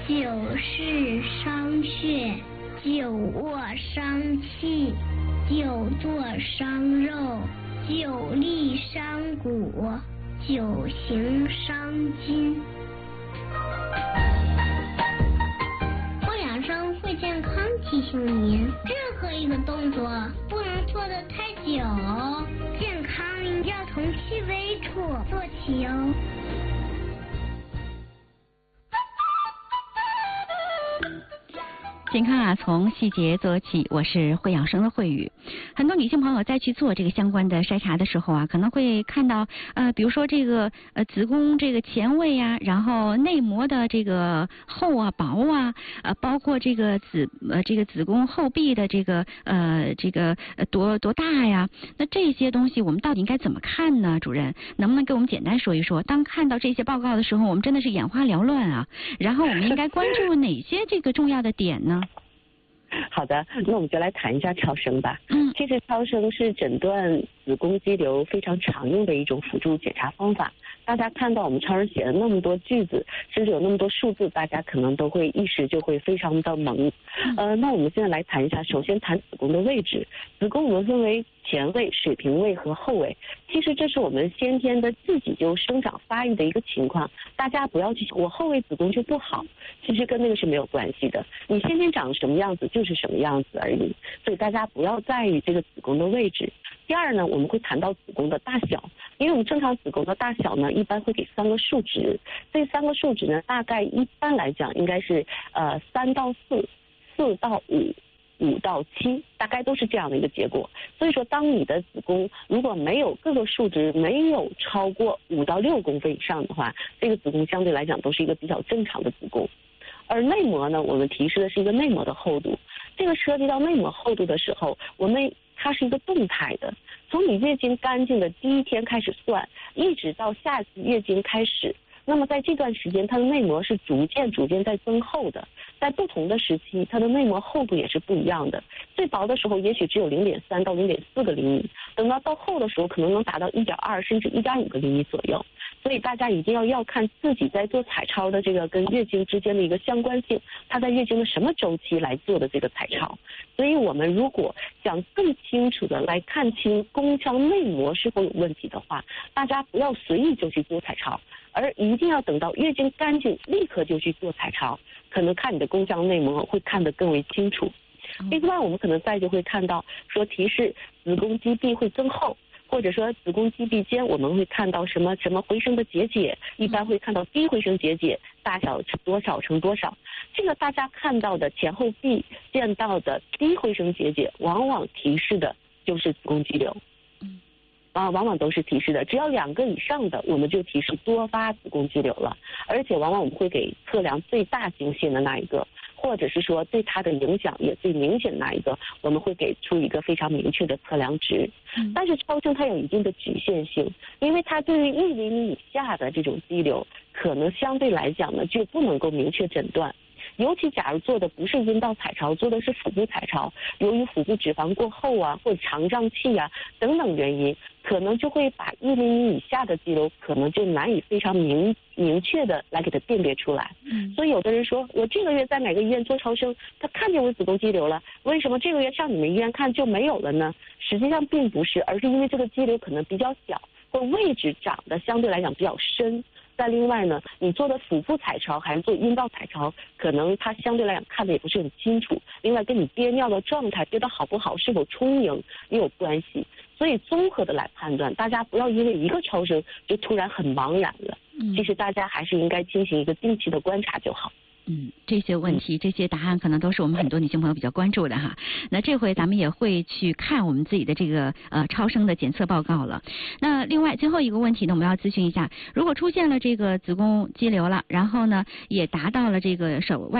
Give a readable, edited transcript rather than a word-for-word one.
9是伤血，9卧伤气，9坐伤肉，9立伤骨，9行伤筋。会养生会健康提醒您，任何一个动作不能做得太久，健康要从细微处做起哦。 健康啊，从细节做起。我是会养生的慧宇。很多女性朋友在去做这个相关的筛查的时候啊，可能会看到比如说这个子宫这个前位啊，然后内膜的这个厚啊薄啊，包括这个子宫后壁的这个多大呀？那这些东西我们到底应该怎么看呢？主任能不能给我们简单说一说？当看到这些报告的时候，我们真的是眼花缭乱啊。然后我们应该关注哪些这个重要的点呢？ 好的，那我们就来谈一下超声吧。其实超声是诊断子宫肌瘤非常常用的一种辅助检查方法。大家看到我们超声写了那么多句子，甚至有那么多数字，大家可能都会一时就会非常的懵。那我们现在来谈一下，首先谈子宫的位置。子宫我们分为前位、水平位和后位。其实这是我们先天的自己就生长发育的一个情况，大家不要去想我后位子宫就不好，其实跟那个是没有关系的。你先天长什么样子就是什么样子而已，所以大家不要在意这个子宫的位置。第二呢，我们会谈到子宫的大小，因为我们正常子宫的大小呢，一般会给3个数值，这3个数值呢，大概一般来讲应该是3到4、4到5、5到7，大概都是这样的一个结果。所以说，当你的子宫如果没有各个数值没有超过5到6公分以上的话，这个子宫相对来讲都是一个比较正常的子宫。而内膜呢，我们提示的是一个内膜的厚度。这个涉及到内膜厚度的时候，它是一个动态的，从你月经干净的第一天开始算，一直到下次月经开始。那么在这段时间，它的内膜是逐渐在增厚的。在不同的时期，它的内膜厚度也是不一样的。最薄的时候也许只有0.3到0.4个厘米，等到厚的时候可能能达到1.2甚至1.5个厘米左右。所以大家一定要看自己在做彩超的这个跟月经之间的一个相关性，它在月经的什么周期来做的这个彩超。所以我们如果想更清楚的来看清宫腔内膜是否有问题的话，大家不要随意就去做彩超，而一定要等到月经干净立刻就去做彩超，可能看你的宫腔内膜会看得更为清楚。另外我们可能再就会看到说提示子宫肌壁会增厚，或者说子宫肌壁间我们会看到什么回声的结节，一般会看到低回声结节，大小多少乘多少。这个大家看到的前后壁见到的低回声结节，往往提示的就是子宫肌瘤。往往都是提示的，只要2个以上的，我们就提示多发子宫肌瘤了。而且往往我们会给测量最大经线的那一个，或者是说对它的影响也最明显的那一个，我们会给出一个非常明确的测量值。但是超声它有一定的局限性，因为它对于1厘米以下的这种肌瘤，可能相对来讲呢就不能够明确诊断。尤其假如做的不是阴道彩超，做的是腹部彩超，由于腹部脂肪过厚啊，或者肠胀气啊等等原因，可能就会把1厘米以下的肌瘤可能就难以非常明确的来给它辨别出来。所以有的人说我这个月在哪个医院做超声，他看见我子宫肌瘤了，为什么这个月上你们医院看就没有了呢？实际上并不是，而是因为这个肌瘤可能比较小，或位置长得相对来讲比较深。再另外呢，你做的腹部彩超还是做阴道彩超，可能它相对来讲看的也不是很清楚。另外跟你憋尿的状态憋得好不好，是否充盈也有关系。所以综合的来判断，大家不要因为一个超声就突然很茫然了。其实大家还是应该进行一个定期的观察就好。 这些问题这些答案可能都是我们很多女性朋友比较关注的哈。那这回咱们也会去看我们自己的这个超声的检测报告了。那另外最后一个问题呢，我们要咨询一下，如果出现了这个子宫肌瘤了，然后呢也达到了这个手外